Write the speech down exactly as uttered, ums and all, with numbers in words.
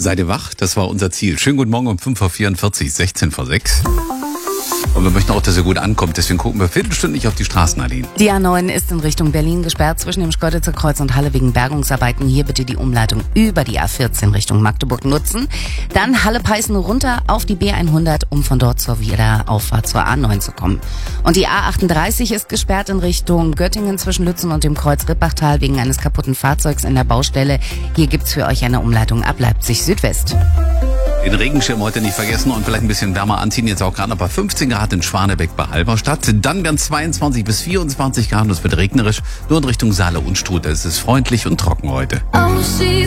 Seid ihr wach? Das war unser Ziel. Schönen guten Morgen um fünf Uhr vierundvierzig, sechzehn vor sechs. Und wir möchten auch, dass ihr gut ankommt. Deswegen gucken wir viertelstündlich auf die Straßen, Nadine. Die A neun ist in Richtung Berlin gesperrt zwischen dem Schkeuditzer Kreuz und Halle wegen Bergungsarbeiten. Hier bitte die Umleitung über die A vierzehn Richtung Magdeburg nutzen. Dann Halle-Peißen runter auf die B hundert, um von dort zur Wiederauffahrt zur A neun zu kommen. Und die A achtunddreißig ist gesperrt in Richtung Göttingen zwischen Lützen und dem Kreuz Rippachtal wegen eines kaputten Fahrzeugs in der Baustelle. Hier gibt's für euch eine Umleitung ab Leipzig Südwest. Den Regenschirm heute nicht vergessen und vielleicht ein bisschen wärmer anziehen. Jetzt auch gerade noch bei fünfzehn Grad in Schwanebeck bei Halberstadt. Dann werden zweiundzwanzig bis vierundzwanzig Grad und es wird regnerisch. Nur in Richtung Saale und Struth. Es ist freundlich und trocken heute. Oh, she's